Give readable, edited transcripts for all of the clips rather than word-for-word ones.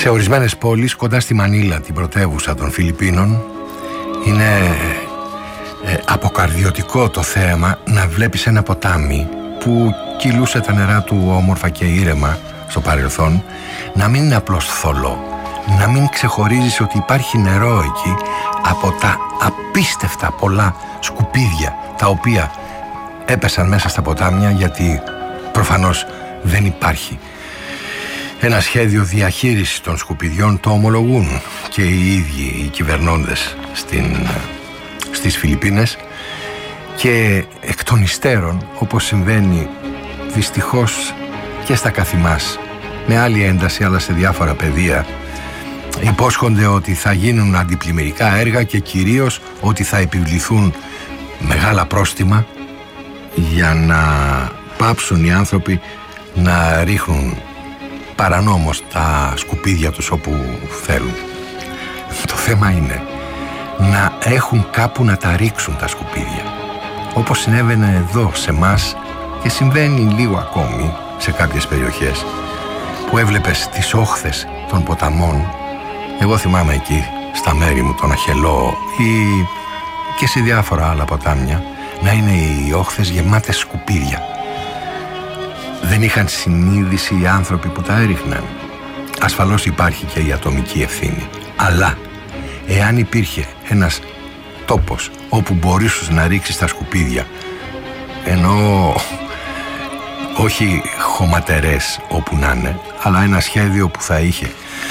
Σε ορισμένες πόλεις κοντά στη Μανίλα, την πρωτεύουσα των Φιλιππίνων, είναι αποκαρδιωτικό το θέαμα να βλέπεις ένα ποτάμι που κυλούσε τα νερά του όμορφα και ήρεμα στο παρελθόν, να μην είναι απλώς θολό, να μην ξεχωρίζεις ότι υπάρχει νερό εκεί από τα απίστευτα πολλά σκουπίδια τα οποία έπεσαν μέσα στα ποτάμια, γιατί προφανώς δεν υπάρχει ένα σχέδιο διαχείρισης των σκουπιδιών. Το ομολογούν και οι ίδιοι οι κυβερνώντες στις Φιλιππίνες, και εκ των υστέρων, όπως συμβαίνει δυστυχώς και στα καθημάς, με άλλη ένταση αλλά σε διάφορα πεδία, υπόσχονται ότι θα γίνουν αντιπλημμυρικά έργα και κυρίως ότι θα επιβληθούν μεγάλα πρόστιμα για να πάψουν οι άνθρωποι να ρίχνουν παρανόμως τα σκουπίδια τους όπου θέλουν. Το θέμα είναι να έχουν κάπου να τα ρίξουν τα σκουπίδια, όπως συνέβαινε εδώ σε μας και συμβαίνει λίγο ακόμη σε κάποιες περιοχές, που έβλεπες τις όχθες των ποταμών. Εγώ θυμάμαι εκεί στα μέρη μου, τον Αχελό ή και σε διάφορα άλλα ποτάμια, να είναι οι όχθες γεμάτες σκουπίδια. Δεν είχαν συνείδηση οι άνθρωποι που τα έριχναν. Ασφαλώς υπάρχει και η ατομική ευθύνη, αλλά εάν υπήρχε ένας τόπος όπου μπορείς να ρίξεις τα σκουπίδια, ενώ όχι χωματερές όπου να είναι, αλλά ένα σχέδιο που θα είχε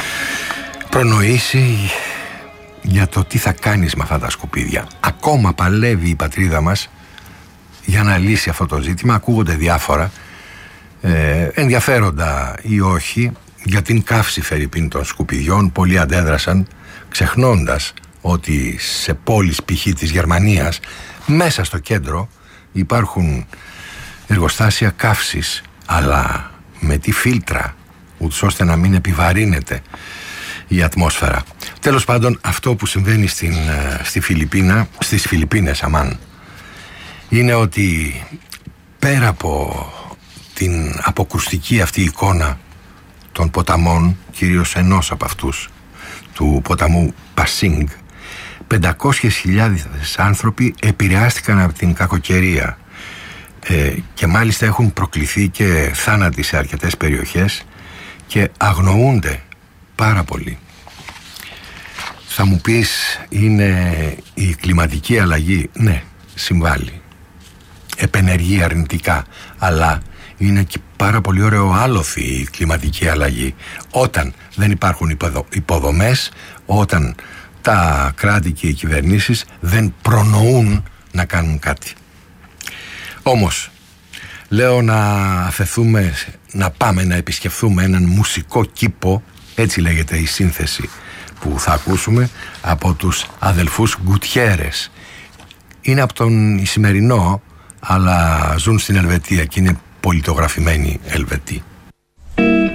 προνοήσει για το τι θα κάνεις με αυτά τα σκουπίδια. Ακόμα παλεύει η πατρίδα μας για να λύσει αυτό το ζήτημα. Ακούγονται διάφορα ενδιαφέροντα ή όχι για την καύση φερειπίν των σκουπιδιών. Πολλοί αντέδρασαν ξεχνώντας ότι σε πόλεις π.χ. της Γερμανίας, μέσα στο κέντρο, υπάρχουν εργοστάσια καύσης, αλλά με τι φίλτρα, ούτως ώστε να μην η ατμόσφαιρα. Τέλος πάντων, αυτό που συμβαίνει στις Φιλιππίνες είναι ότι πέρα από την αποκρουστική αυτή εικόνα των ποταμών, κυρίως ενός από αυτούς, του ποταμού Πασίνγκ, 500.000 άνθρωποι επηρεάστηκαν από την κακοκαιρία και μάλιστα έχουν προκληθεί και θάνατοι σε αρκετές περιοχές και αγνοούνται πάρα πολύ. Θα μου πεις, είναι η κλιματική αλλαγή? Ναι, συμβάλλει, επενεργεί αρνητικά, αλλά είναι και πάρα πολύ ωραίο άλοθη η κλιματική αλλαγή. Όταν δεν υπάρχουν υποδομές, όταν τα κράτη και οι κυβερνήσεις δεν προνοούν να κάνουν κάτι. Όμως, λέω να αφαιθούμε, να πάμε να επισκεφθούμε έναν μουσικό κήπο, έτσι λέγεται η σύνθεση που θα ακούσουμε, από τους αδελφούς Γκουτιέρες. Είναι από τον Ισημερινό, αλλά ζουν στην Ελβετία και είναι πολιτογραφημένοι Ελβετοί.